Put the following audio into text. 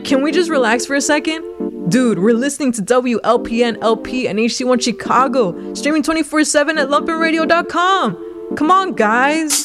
Can we just relax for a second? Dude, we're listening to WLPN LP and HC1 Chicago, streaming 24/7 at lumpenradio.com. Come on, guys.